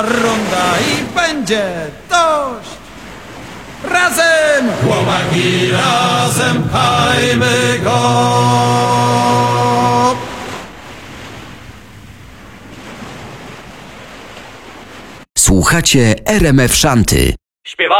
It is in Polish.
runda i będzie dość. Razem, chłopaki, razem pchajmy go. Słuchacie RMF Szanty. Śpiewa